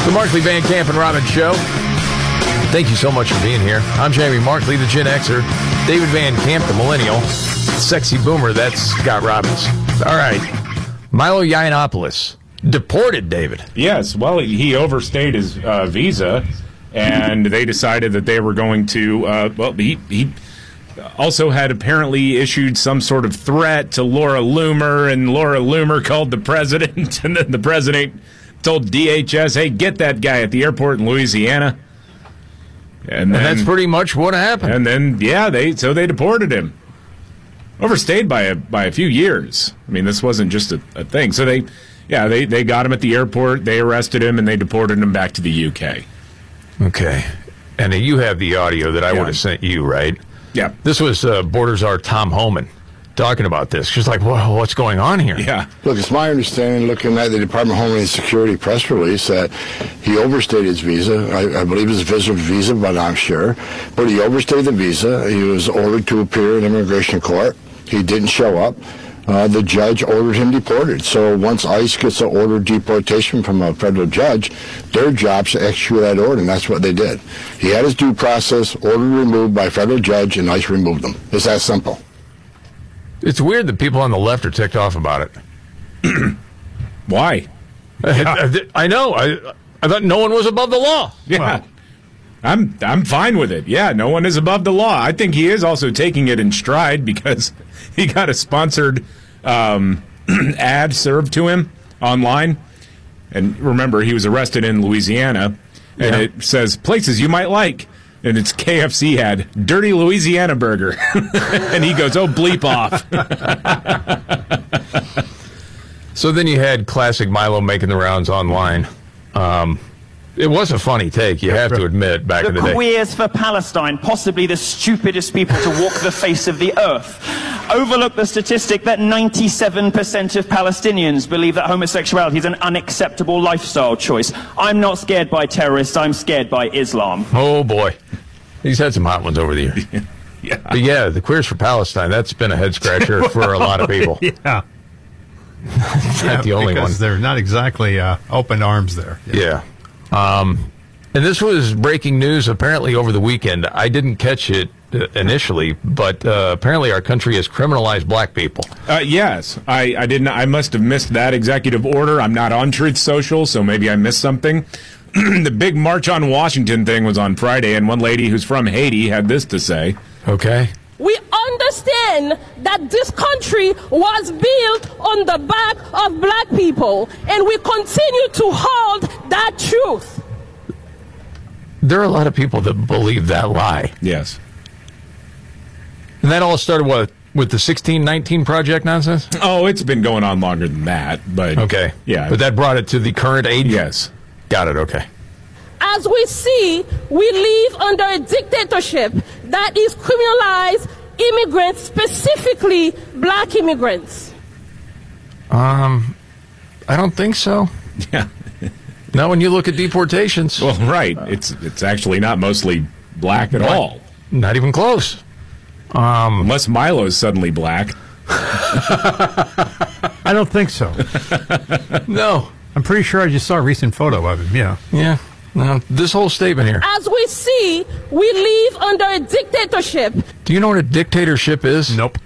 The Markley, Van Camp, and Robbins Show. Thank you so much for being here. I'm Jamie Markley, the Gen Xer. David Van Camp, the Millennial. Sexy Boomer, that's Scott Robbins. All right. Milo Yiannopoulos. Deported, David. Yes, well, he overstayed his visa, and they decided that they were going to, he also had apparently issued some sort of threat to Laura Loomer, and Laura Loomer called the president, and then the president told DHS, hey, get that guy at the airport in Louisiana. And that's pretty much what happened. And then, they deported him. Overstayed by a few years. I mean, this wasn't just a thing. So they got him at the airport, they arrested him, and they deported him back to the UK. Okay. And you have the audio that I would have sent you, right? Yeah. This was Border Czar Tom Homan talking about this. She's like, whoa, what's going on here? Yeah. Look, it's my understanding, looking at the Department of Homeland Security press release, that he overstayed his visa. I believe it's a visitor visa, but I'm sure. But he overstayed the visa. He was ordered to appear in immigration court. He didn't show up. The judge ordered him deported. So once ICE gets an order of deportation from a federal judge, their job is to execute that order, and that's what they did. He had his due process, order removed by a federal judge, and ICE removed him. It's that simple. It's weird that people on the left are ticked off about it. Why? I know. I thought no one was above the law. Yeah. Well, I'm fine with it. Yeah, no one is above the law. I think he is also taking it in stride because he got a sponsored ad served to him online. And remember, he was arrested in Louisiana, and it says places you might like. And it's KFC ad, Dirty Louisiana Burger. And he goes, oh, bleep off. So then you had classic Milo making the rounds online. It was a funny take, you have to admit, back in the day. The Queers for Palestine, possibly the stupidest people to walk the face of the earth, overlook the statistic that 97% of Palestinians believe that homosexuality is an unacceptable lifestyle choice. I'm not scared by terrorists, I'm scared by Islam. Oh, boy. He's had some hot ones over the years. Yeah. But yeah, the Queers for Palestine, that's been a head-scratcher for a lot of people. Yeah. Not the only one. Because they're not exactly open arms there. Yeah. And this was breaking news apparently over the weekend. I didn't catch it initially, but apparently our country has criminalized black people. Yes, I didn't. I must have missed that executive order. I'm not on Truth Social, so maybe I missed something. The big March on Washington thing was on Friday, and one lady who's from Haiti had this to say. Okay. We understand that this country was built on the back of black people, and we continue to hold that truth. There are a lot of people that believe that lie. Yes. And that all started, with the 1619 Project nonsense? Oh, it's been going on longer than that, but... Okay. Yeah. But that brought it to the current age? Yes. Got it, okay. As we see, we live under a dictatorship that is criminalized immigrants, specifically black immigrants. I don't think so. Yeah. Not when you look at deportations. Well, right. It's actually not mostly black at all. Not even close. Unless Milo's suddenly black. I don't think so. No. I'm pretty sure I just saw a recent photo of him, yeah. Yeah. No, this whole statement here. As we see, we live under a dictatorship. Do you know what a dictatorship is? Nope.